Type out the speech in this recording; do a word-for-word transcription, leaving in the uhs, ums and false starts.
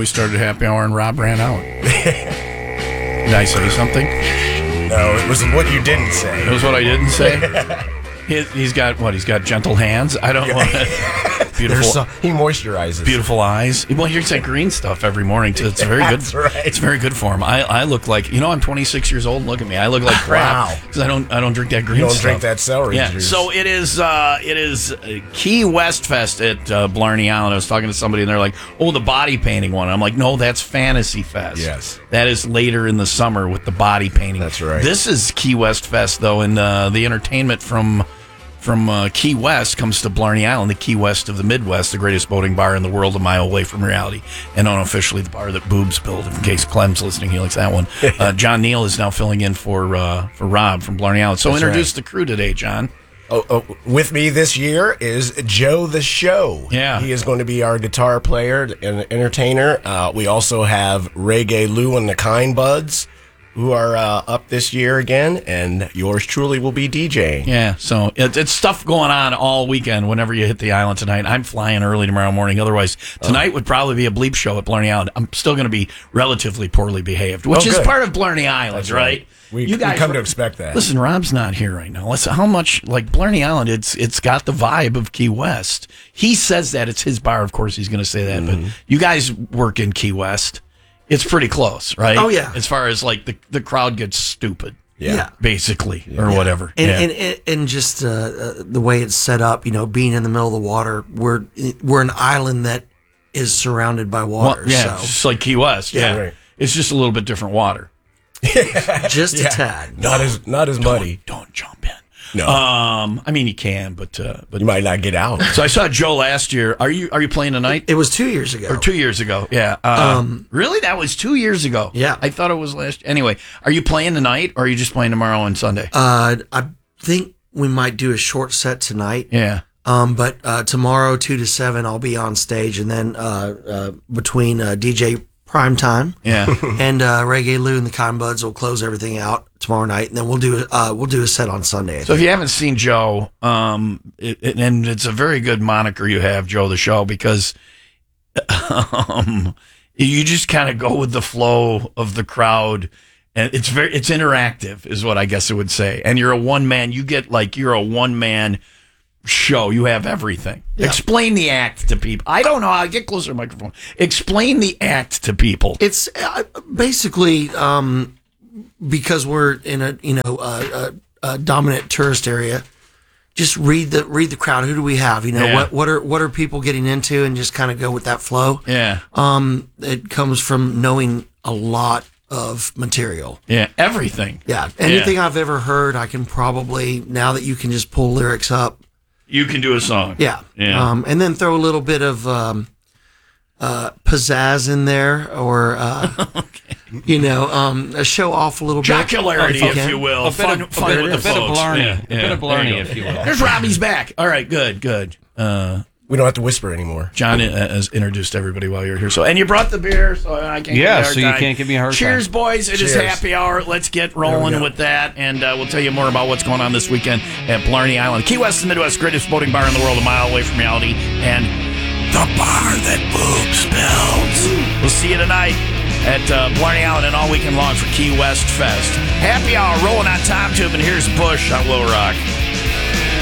we started happy hour and Rob ran out. Did I say something? No, it was what you didn't say. It was what I didn't say? he, he's got, what, he's got gentle hands? I don't want to. Beautiful. So, he moisturizes. Beautiful eyes. Well, here's that green stuff every morning, too. It's very good. That's right. It's very good for him. I, I look like, you know, I'm twenty-six years old. Look at me. I look like crap. Wow. Because I don't, I don't drink that green You don't stuff. drink that celery Yeah. juice. So it is, uh, it is Key West Fest at uh, Blarney Island. I was talking to somebody, and they're like, oh, the body painting one. I'm like, no, that's Fantasy Fest. Yes. That is later in the summer with the body painting. That's right. This is Key West Fest, though, and uh, the entertainment from... From uh, Key West comes to Blarney Island, the Key West of the Midwest, the greatest boating bar in the world, a mile away from reality, and unofficially the bar that Boobs built. In case Clem's listening, he likes that one. Uh, John Neal is now filling in for uh, for Rob from Blarney Island. So That's introduce right. the crew today, John. Oh, oh, with me this year is Joe the Show. Yeah. He is going to be our guitar player and entertainer. Uh, we also have Reggae Lou and the Kind Buds, who are uh, up this year again, and yours truly will be DJing. Yeah, so it, it's stuff going on all weekend whenever you hit the island tonight. I'm flying early tomorrow morning. Otherwise, tonight oh. would probably be a bleep show at Blarney Island. I'm still going to be relatively poorly behaved, which oh, is good. part of Blarney Island, That's right? right. We, you guys we come were, to expect that. Listen, Rob's not here right now. Listen, how much, like, Blarney Island, it's it's got the vibe of Key West. He says that. It's his bar. Of course, he's going to say that. Mm-hmm. But you guys work in Key West. It's pretty close, right? Oh, yeah. As far as, like, the, the crowd gets stupid. Yeah. Yeah. Basically, Yeah. or whatever. And, yeah. and, and and just uh, uh, the way it's set up, you know, being in the middle of the water, we're we're an island that is surrounded by water. Well, yeah, so. just like Key West. Yeah, Yeah, right. It's just a little bit different water. just Yeah. a tad. Not as not as muddy. Don't jump in. No. Um, I mean you can, but uh, but You might not get out. so I saw Joe last year. Are you are you playing tonight? It was two years ago. Or two years ago? Yeah. Uh, Um, really, that was two years ago. Yeah. I thought it was last. Anyway, are you playing tonight, or are you just playing tomorrow and Sunday? Uh, I think we might do a short set tonight. yeah. Um, but uh, tomorrow, two to seven, I'll be on stage, and then uh, uh, between uh, D J Primetime Yeah. and uh, Reggae Lou and the Kind Buds will close everything out tomorrow night, and then we'll do uh, we'll do a set on Sunday. I So if think. you haven't seen Joe, um, it, it- and it's a very good moniker you have, Joe the Show, because um, you just kind of go with the flow of the crowd, and it's very it's interactive, is what I guess I would say. And you're a one man. You get like you're a one man show. You have everything. Yeah. Explain the act to people. I don't know. I'll get closer to the microphone. Explain the act to people. It's uh, basically um, because we're in a you know a, a, a dominant tourist area. Just read the read the crowd. Who do we have? You know Yeah. what what are what are people getting into, and just kind of go with that flow. Yeah. Um, it comes from knowing a lot of material. Yeah. Everything. Yeah, anything I've ever heard, I can probably now that you can just pull lyrics up. You can do a song. Yeah. Yeah. Um, and then throw a little bit of um, uh, pizzazz in there, or uh, Okay. you know, um, uh, show off a little Jocularity, bit, if you will. A bit Fun, of- a fun bit- with a the bit of folks. Blarney. Yeah, A bit yeah. of Blarney, There you go. if you will. There's Robbie's back. All right, good, good. Uh, We don't have to whisper anymore. John uh, has introduced everybody while you're here. So, and you brought the beer, so I can't. Yeah, give you a hard so you time. can't give me a hard Cheers, time. boys! It is Cheers. happy hour. Let's get rolling go. with that, and uh, we'll tell you more about what's going on this weekend at Blarney Island, Key West, the Midwest, greatest boating bar in the world, a mile away from reality, and the bar that Boobs builds. We'll see you tonight at uh, Blarney Island and all weekend long for Key West Fest. Happy hour rolling on Tom Tube, and here's Bush on Will Rock.